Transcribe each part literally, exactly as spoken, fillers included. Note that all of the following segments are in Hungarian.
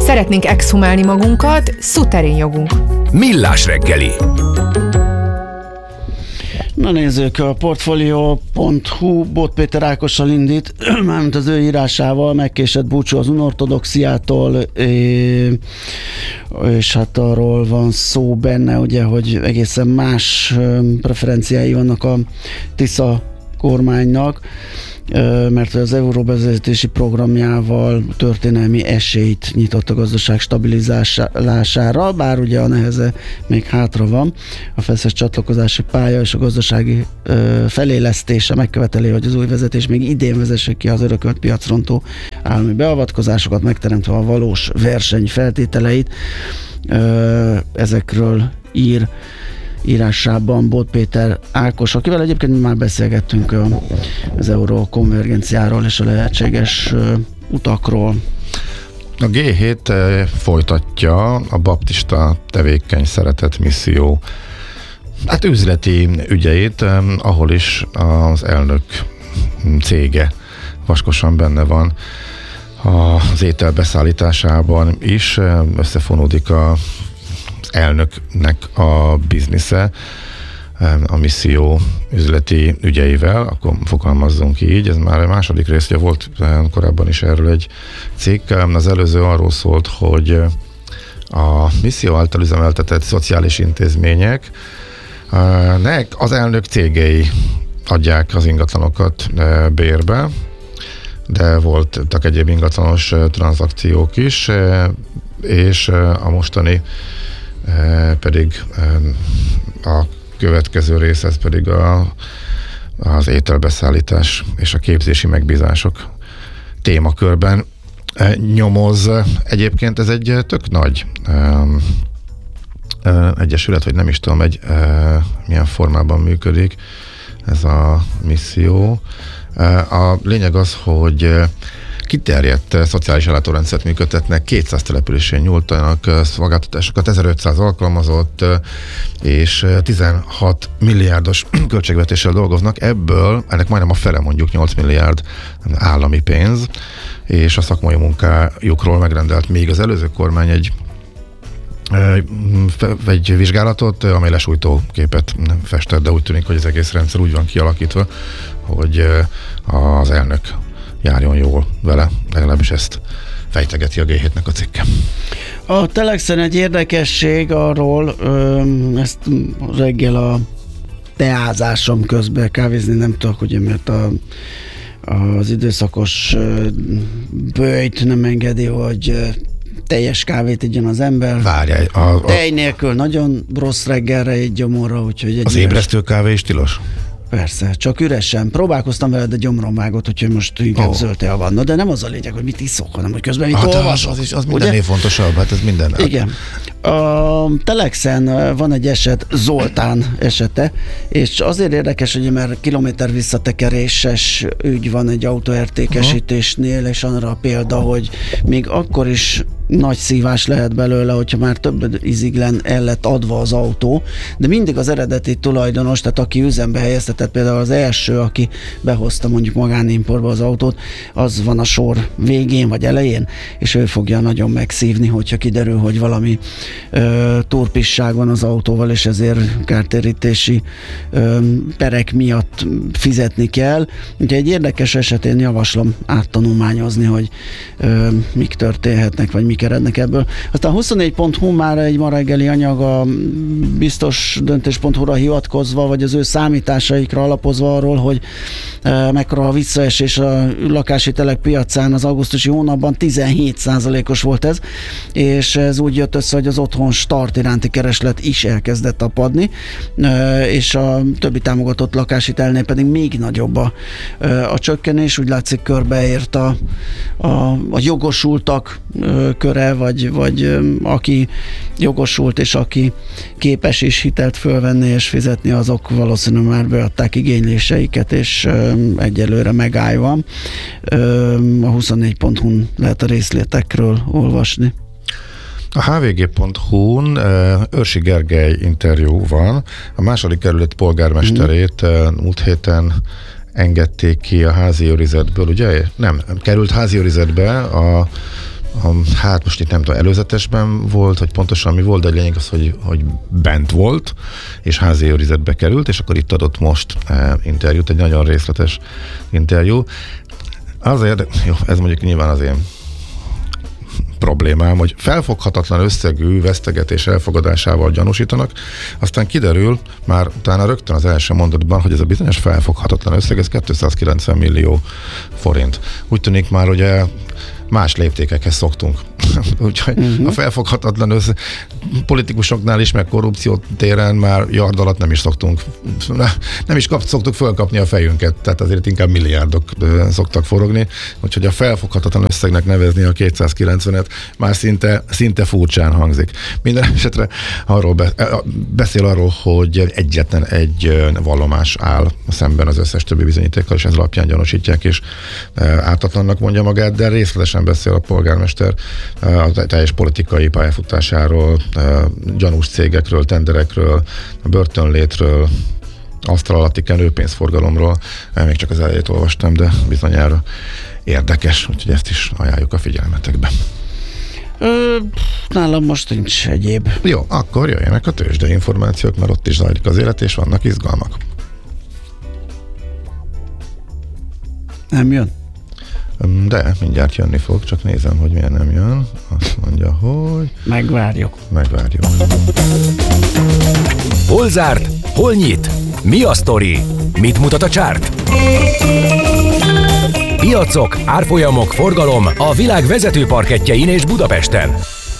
Szeretnénk exhumálni magunkat, szuterén jogunk. Millás reggeli. Na nézzük, a portfolio pont hu Bot Péter Ákossal indít, mármint az ő írásával, megkésett búcsú az unortodoxiától, és hát arról van szó benne, ugye, hogy egészen más preferenciái vannak a Tisza kormánynak, mert az euróbevezetési programjával történelmi esélyt nyitott a gazdaság stabilizálására, bár ugye a neheze még hátra van. A feszes csatlakozási pálya és a gazdasági ö, felélesztése megköveteli, hogy az új vezetés még idén vezesse ki az örökölt piacrontó állami beavatkozásokat, megteremtve a valós verseny feltételeit. Ö, ezekről ír írásában Bot Péter Ákos, akivel egyébként már beszélgettünk az euró konvergenciáról és a lehetséges utakról. A gé hét folytatja a baptista tevékeny szeretett misszió hát üzleti ügyeit, ahol is az elnök cége vaskosan benne van az étel beszállításában is, összefonódik a elnöknek a biznisze a misszió üzleti ügyeivel, akkor fogalmazzunk így. Ez már a második rész, ugye volt korábban is erről egy cikk. Az előző arról szólt, hogy a misszió által üzemeltetett szociális intézmények az elnök cégei adják az ingatlanokat bérbe, de voltak egyéb ingatlanos tranzakciók is, és a mostani pedig a következő rész, ez pedig a, az ételbeszállítás és a képzési megbízások témakörben nyomoz. Egyébként ez egy tök nagy um, egyesület, vagy nem is tudom, egy uh, milyen formában működik ez a misszió. Uh, a lényeg az, hogy kiterjedt szociális ellátórendszert működtetnek, kétszáz településén nyújtanak szolgáltatásokat, ezerötszáz alkalmazott, és tizenhat milliárdos költségvetéssel dolgoznak, ebből ennek majdnem a fele, mondjuk nyolc milliárd állami pénz, és a szakmai munkájukról megrendelt még az előző kormány egy egy vizsgálatot, amely lesújtó képet festett, de úgy tűnik, hogy az egész rendszer úgy van kialakítva, hogy az elnök járjon jól vele, legalábbis ezt fejtegeti a gé hétnek a cikke. A Telexen egy érdekesség arról, ezt reggel a teázásom közben kávézni nem tudok, ugye, mert a, az időszakos böjt nem engedi, hogy teljes kávét igyon az ember. Várjál. A, a, tej nélkül nagyon rossz reggelre egy gyomorra, úgyhogy egy az üres... ébresztő kávé is tilos? Persze, csak üresen. Próbálkoztam vele, de gyomrom vágott, úgyhogy most inkább oh. zöld tea van. No, de nem az a lényeg, hogy mit iszok, hanem hogy közben mit hát olvasok. Az, az, is, az mindennél fontosabb, hát ez minden. Igen. A Telexen van egy eset, Zoltán esete, és azért érdekes, hogy mert kilométer visszatekeréses ügy van egy autóértékesítésnél, uh-huh. és arra a példa, hogy még akkor is nagy szívás lehet belőle, hogyha már több íziglen el lett adva az autó, de mindig az eredeti tulajdonos, tehát aki üzembe helyeztetett, például az első, aki behozta mondjuk magánimportba az autót, az van a sor végén vagy elején, és ő fogja nagyon megszívni, hogyha kiderül, hogy valami ö, turpisság van az autóval, és ezért kártérítési ö, perek miatt fizetni kell. Úgyhogy egy érdekes esetén javaslom áttanulmányozni, hogy ö, mik történhetnek, vagy mik erednek ebből. Aztán huszonnégy pont hu már egy ma reggeli anyag a biztos döntés pont hu-ra hivatkozva, vagy az ő számításaikra alapozva arról, hogy e, mekkora a visszaesés a lakáshitelek piacán az augusztusi hónapban, tizenhét százalékos volt ez, és ez úgy jött össze, hogy az otthon start iránti kereslet is elkezdett apadni, e, és a többi támogatott lakáshitelnél pedig még nagyobb a, e, a csökkenés, úgy látszik körbeért a, a, a jogosultak e, köre, vagy, vagy aki jogosult, és aki képes is hitelt fölvenni és fizetni, azok valószínűleg már beadták igényléseiket, és egyelőre megállva. A huszonnégy pont hu-n lehet a részletekről olvasni. A há vé gé pont hu-n Őrsi Gergely interjú van. A második kerület polgármesterét mm. múlt héten engedték ki a házi őrizetből, ugye? Nem, került házi őrizetbe a hát most itt nem tudom, előzetesben volt, hogy pontosan mi volt, de a lényeg az, hogy, hogy bent volt, és házi őrizetbe került, és akkor itt adott most eh, interjút, egy nagyon részletes interjú. Azért, jó, ez mondjuk nyilván az én problémám, hogy felfoghatatlan összegű vesztegetés elfogadásával gyanúsítanak, aztán kiderül már utána rögtön az első mondatban, hogy ez a bizonyos felfoghatatlan összeg, ez kétszázkilencven millió forint. Úgy tűnik már, hogy más léptékekhez szoktunk. Úgyhogy uh-huh. a felfoghatatlan össze, politikusoknál is, meg korrupció téren már yard alatt nem is szoktunk, nem is kap, szoktuk fölkapni a fejünket, tehát azért inkább milliárdok szoktak forogni, úgyhogy a felfoghatatlan összegnek nevezni a kétszázkilencvenet már szinte, szinte furcsán hangzik. Minden esetre arról be, beszél arról, hogy egyetlen egy vallomás áll szemben az összes többi bizonyítékkal, és ez alapján gyanúsítják, és ártatlannak mondja magát, de részletesen beszél a polgármester a teljes politikai pályafutásáról, gyanús cégekről, tenderekről, börtönlétről, asztal alatti kenőpénzforgalomról. Még csak az elejét olvastam, de bizonyára érdekes, úgyhogy ezt is ajánljuk a figyelmetekbe. Ö, nálam most nincs egyéb. Jó, akkor jöjjenek a tőzsdei információk, mert ott is zajlik az élet, és vannak izgalmak. Nem jön? De mindjárt jönni fog, csak nézem, hogy miért nem jön. Azt mondja, hogy... Megvárjuk. Megvárjuk. Hol zárt? Hol nyit? Mi a sztori? Mit mutat a csárt? Piacok, árfolyamok, forgalom a világ vezető parkettjein és Budapesten.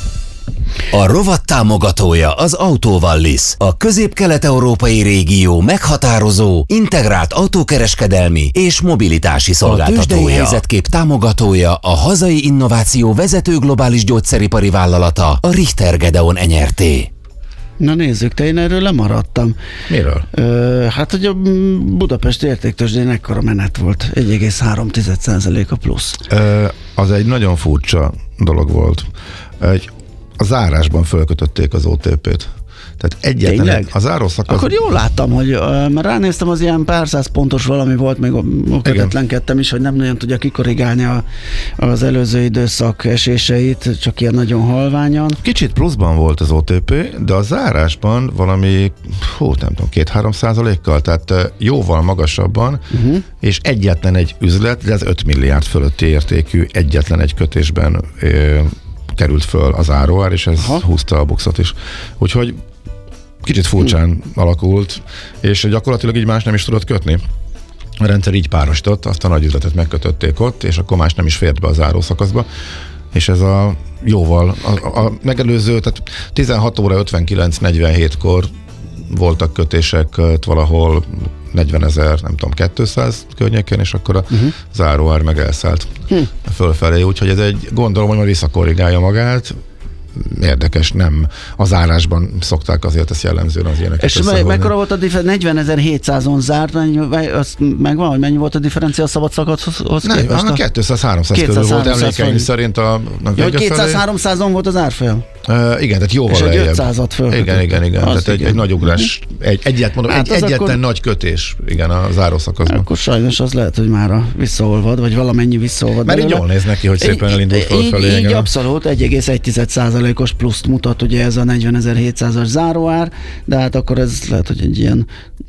A rovat támogatója az Autovallis, a közép-kelet-európai régió meghatározó, integrált autókereskedelmi és mobilitási szolgáltatója. A tőzsdei helyzetkép támogatója a hazai innováció vezető globális gyógyszeripari vállalata, a Richter Gedeon Enyerté. Na nézzük, te én erről lemaradtam. Miről? Ö, hát, hogy a Budapesti értéktőzsdén ekkora menet volt, egy egész három százalék a plusz. Ö, az egy nagyon furcsa dolog volt. Egy A zárásban fölkötötték az o té pét. Tehát egyetlen a zárószakasz... Akkor jól láttam, hogy mert ránéztem, az ilyen pár száz pontos valami volt, még kötetlenkedtem is, hogy nem nagyon tudja kikorrigálni a, az előző időszak eséseit, csak ilyen nagyon halványan. Kicsit pluszban volt az o té pé, de a zárásban valami, hú, nem tudom, két-három százalékkal, tehát jóval magasabban, uh-huh. és egyetlen egy üzlet, de ez öt milliárd fölötti értékű egyetlen egy kötésben ö, került föl az áróár, és ez Aha. húzta a buxot is. Úgyhogy kicsit furcsán hmm. alakult, és gyakorlatilag így más nem is tudott kötni. A rendszer így párosított, azt a nagy üzletet megkötötték ott, és akkor más nem is fért be az zárószakaszba. És ez a jóval, a, a megelőző, tehát tizenhat óra ötvenkilenc negyvenhétkor voltak kötések valahol negyvenezer, nem tudom, kétszáz környékén, és akkor a uh-huh. záróár meg elszállt uh-huh. fölfelé, úgyhogy ez egy, gondolom, hogy majd visszakorrigálja magát. Érdekes, nem az árásban szokták azért ezt jellemzően az ilyeneket és összehozni. És mekkora volt a differencia? negyvenezer-hétszázon zárt, az megvan, hogy mennyi volt a differencia a szabad szakaszhoz képest? Nem, kétszáz-háromszáz körül volt emlékeim szerint a, a ja, kétszáz-háromszázon volt az árfolyam? Uh, igen, tehát jóval és lejjebb. És egy ötszázat föl. Igen, igen, igen. Tehát igen. Egy, egy nagy ugrás, egy, egyet, mondom, hát egy egyetlen akkor... nagy kötés, igen, a zárószakaszban. Akkor sajnos az lehet, hogy már visszaolvad, vagy valamennyi visszaolvad. Mert így jól néz neki, hogy szépen így, elindult fölfelé. Így, így abszolút, egy egész egy százalékos pluszt mutat ugye ez a negyvenezer-hétszázas záróár, de hát akkor ez lehet, hogy egy ilyen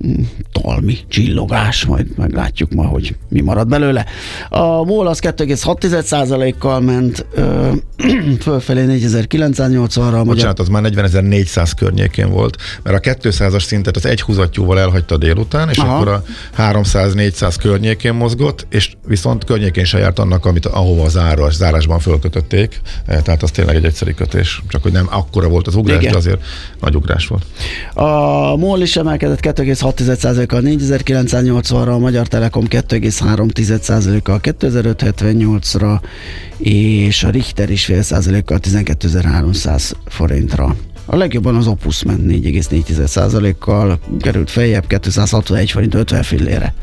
talmi csillogás, majd meglátjuk ma, hogy mi marad belőle. A MOL az kettő egész hat százalékkal ment ö, fölfelé négyezer-kilencszáznyolcvanra. Bocsánat, az már negyvenezer-négyszáz környékén volt, mert a kétszázas szintet az egy húzattyúval elhagyta délután, és Aha. akkor a háromszáz-négyszáz környékén mozgott, és viszont környékén se járt annak, amit, ahova a zárás, zárásban fölkötötték, tehát az tényleg egy egyszerű kötés, csak hogy nem akkora volt az ugrás, Igen. de azért nagy ugrás volt. A MOL is emelkedett kettő egész hat százalékkal négyezer-kilencszáznyolcvanra, a Magyar Telekom kettő egész három százalékkal kétezer-ötszázhetvennyolcra, és a Richter is fél százalékkal tizenkétezer-háromszáz forintra. A legjobban az Opus ment négy egész négy százalékkal, került feljebb kétszázhatvanegy forint ötven fillére.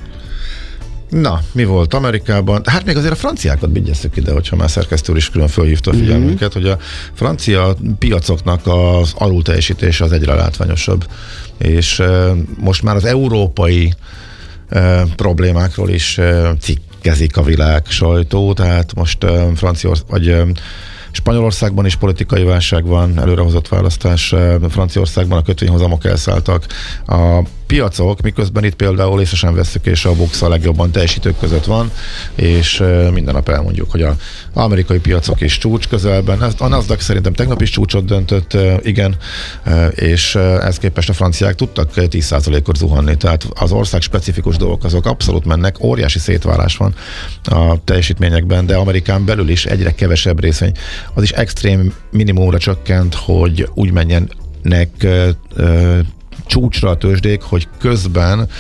Na, mi volt Amerikában? Hát még azért a franciákat vigyesszük ide, hogyha már szerkesztő is külön fölhívta a figyelmünket, mm-hmm. hogy a francia piacoknak az alulteljesítése az egyre látványosabb. És uh, most már az európai uh, problémákról is uh, cikkezik a világ sajtó, tehát most uh, Francia vagy uh, Spanyolországban is politikai válság van, előrehozott választás, Franciaországban a kötvényhozamok elszálltak, a piacok, miközben itt például észre sem vesszük, és a Bux a legjobban teljesítők között van, és minden nap elmondjuk, hogy az amerikai piacok is csúcs közelben. A Nasdaq szerintem tegnap is csúcsot döntött, igen, és ehhez képest a franciák tudtak tíz százalékot zuhanni, tehát az ország specifikus dolgok azok abszolút mennek, óriási szétválás van a teljesítményekben, de Amerikán belül is egyre kevesebb részvény. Az is extrém minimumra csökkent, hogy úgy menjenek csúcsra a tőzsdék, hogy közben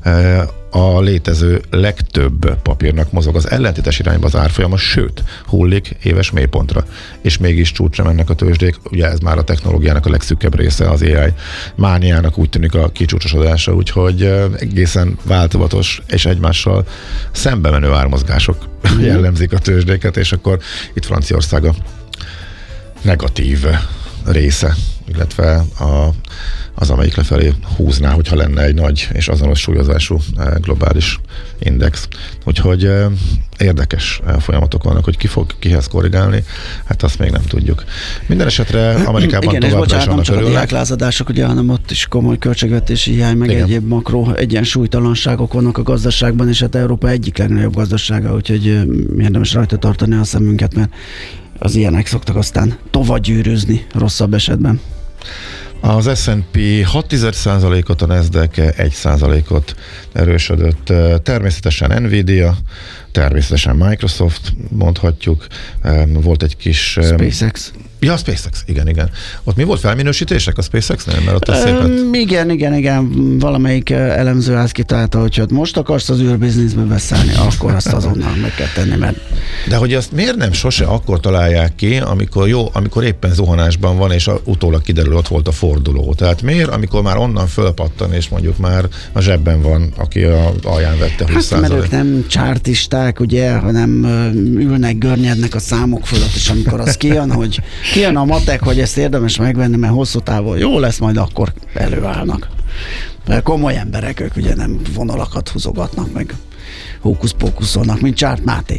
a létező legtöbb papírnak mozog az ellentétes irányba az árfolyama, sőt, hullik éves mélypontra. És mégis csúcsra mennek a tőzsdék, ugye ez már a technológiának a legszűkebb része, az á i mániának úgy tűnik a kicsúcsosodása, úgyhogy egészen változatos és egymással szembe menő ármozgások mm. jellemzik a tőzsdéket, és akkor itt Franciaország a negatív része, illetve a, az, amelyik lefelé húzná, hogyha lenne egy nagy és azonos súlyozású globális index. Úgyhogy érdekes folyamatok vannak, hogy ki fog kihez korrigálni, hát azt még nem tudjuk. Minden esetre Amerikában igen, továbbra bocsánat, is vannak nem csak örülnek. a diáklázadások, ugye, hanem ott is komoly költségvetési hiány, meg igen. egyéb makro egyensúlytalanságok vannak a gazdaságban, és hát Európa egyik legnagyobb gazdasága, úgyhogy érdemes rajta tartani a szemünket, mert az ilyenek szoktak aztán tovagyűrűzni rosszabb esetben. Az es and pé hat százalékot, a Nasdaq egy százalékot erősödött. Természetesen Nvidia, természetesen Microsoft, mondhatjuk. Volt egy kis... SpaceX. Ja, a SpaceX, igen, igen. Ott mi volt, felminősítések a SpaceX-nél? Mert ott a szépet... Um, igen, igen, igen. Valamelyik elemző ház kitalálta, hogy ha most akarsz az űrbizniszbe beszállni, akkor azt azonnal meg kell tenni, mert... De hogy azt miért nem sose akkor találják ki, amikor jó, amikor éppen zuhanásban van, és a, utólag kiderül, ott volt a forduló. Tehát miért, amikor már onnan fölpattan, és mondjuk már a zsebben van, aki a alján vette húsz százalékot? Hát, mert ők nem csártisták, ugye, hanem ülnek, görnyednek a számok fölött, és amikor az kijön, hogy kijön a matek, hogy ezt érdemes megvenni, mert hosszú távon jó lesz, majd akkor előállnak. Mert komoly emberek, ők ugye nem vonalakat húzogatnak, meg hókusz-pókuszolnak, mint Csárt Máté.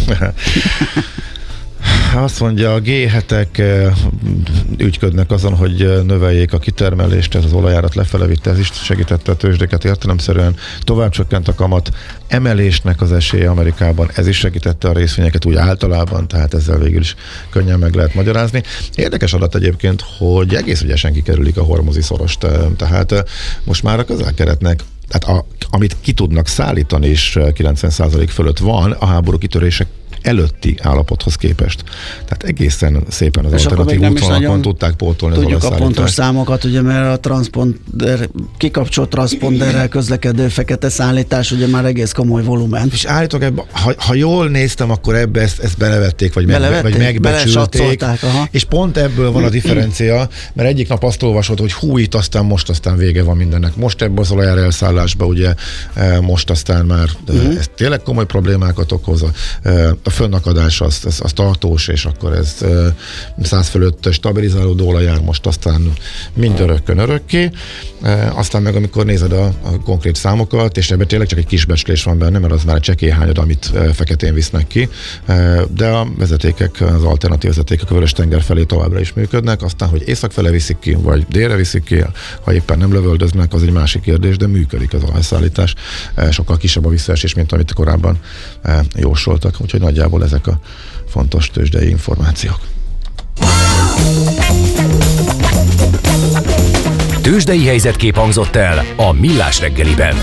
Azt mondja, a gé hetek ügyködnek azon, hogy növeljék a kitermelést, ez az olajárat lefele vitte, ez is segítette a tőzsdéket értelemszerűen. Tovább csökkent a kamat emelésnek az esélye Amerikában, ez is segítette a részvényeket úgy általában, tehát ezzel végül is könnyen meg lehet magyarázni. Érdekes adat egyébként, hogy egész ügyesen kikerülik a hormuzi szorost, tehát most már a közel-keletnek, tehát a, amit ki tudnak szállítani is kilencven százalék fölött van a háború kitörések előtti állapothoz képest. Tehát egészen szépen az alternatív útvonalakon tudták pótolni az tudjuk a olajszállítást. pontos számokat, ugye, mert a transponder, kikapcsolt transzponderrel közlekedő fekete szállítás, ugye már egész komoly volumen. És állítok, ebbe, ha, ha jól néztem, akkor ebbe ezt, ezt belevették, vagy, meg, vagy megbecsülték, és pont ebből van a differencia, mert egyik nap azt olvasod, hogy hú, itt aztán most aztán vége van mindennek. Most ebbe az olajár elszállásba, ugye most aztán már uh-huh. ez tényleg komoly problémákat okoz. A fönnakadás az, az, az tartós, és akkor ez száz fölött stabilizálódó olajár most aztán mindörökkön örökké. E, aztán meg amikor nézed a, a konkrét számokat, és ebben tényleg csak egy kis becslés van benne, mert az már egy csekélyhányad, amit e, feketén visznek ki, e, de a vezetékek, az alternatív vezetékek a Vörös-tenger felé továbbra is működnek, aztán, hogy észak fele viszik ki, vagy délre viszik ki, ha éppen nem lövöldöznek, az egy másik kérdés, de működik az olajszállítás. E, sokkal kisebb a visszaesés, mint amit korábban e, jósoltak, úgyhogy nagyjából ezek a fontos tőzsdei információk. Tőzsdei helyzetkép hangzott el a Millás reggeliben.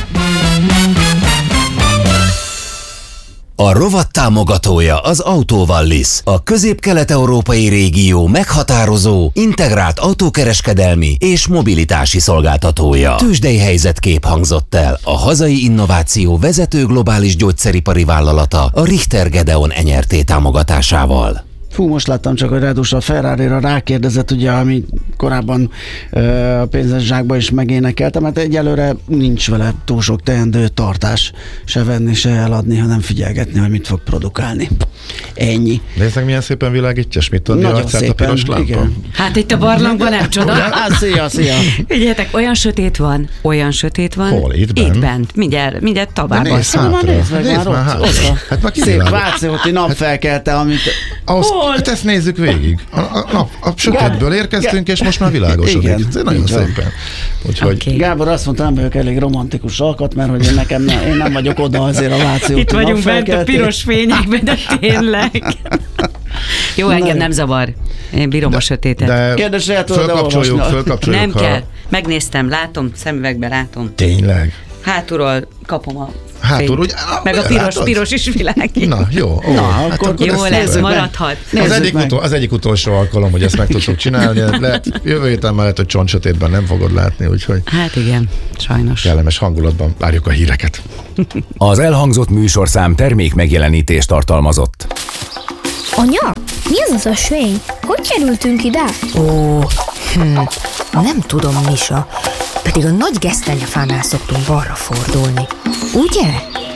A rovat támogatója az Autovallis, a közép-kelet-európai régió meghatározó, integrált autókereskedelmi és mobilitási szolgáltatója. Tőzsdei helyzetkép hangzott el a hazai innováció vezető globális gyógyszeripari vállalata, a Richter Gedeon Enyerté támogatásával. Fú, most láttam csak, hogy Rádos a Ferrari-ra rákérdezett, ugye, ami korábban a pénzes zsákba is megénekeltem, mert egyelőre nincs vele túl sok teendő tartás, se venni, se eladni, hanem figyelgetni, hogy mit fog produkálni. Ennyi. Nézzek, milyen szépen világítja, és mit tudni arcát a piros lámpa? Igen. Hát itt a barlangban nem csoda. Hát, szia, szia. Figyeljetek, olyan sötét van, olyan sötét van. Hol? Itt bent? Itt bent. Mindjárt, mindjárt tovább. Nézd hátra. Nézd meg, Nézd már már ott, hátra. ott. Hát már Szép kivilágít. Váci úti napfelkelte, amit... Ahhoz, hát ezt nézzük végig. A, a, a, a sötétből érkeztünk, és most már világosodik. Igen, Ez nagyon így van. szépen. Úgyhogy Oké. Gábor azt mondta, nem vagyok elég romantikus alkat, mert hogy én nekem ne, én nem vagyok oda azért a Váci úti Itt vagyunk bent a napfelkelté. piros fényekben, de tényleg. Jó, engem nem zavar. Én bírom a sötétet. de Kérdésre el tudod fölkapcsoljuk, olvasni. fölkapcsoljuk. Nem a... kell. Megnéztem, látom, szemüvegben látom. Tényleg? Hátulról kapom a Hátul, fényt. ugye? Meg a piros, Látod? piros is világít. Na, jó. Ó, Na, hát akkor akkor Jó ezt lesz, nézzük. maradhat. Az Nézzük egyik, meg. utol, az egyik utolsó alkalom, hogy ezt meg tudtuk csinálni. Lehet, jövő héten mellett, hogy csontsötétben nem fogod látni, úgyhogy Hát igen, sajnos. kellemes hangulatban várjuk a híreket. Az elhangzott műsorszám termék megjelenítést tartalmazott. Anya, mi az az ösvény? Hogy kerültünk ide? Ó, hm, nem tudom, Misa. Pedig a nagy gesztenyefánál szoktunk balra fordulni. Ugye?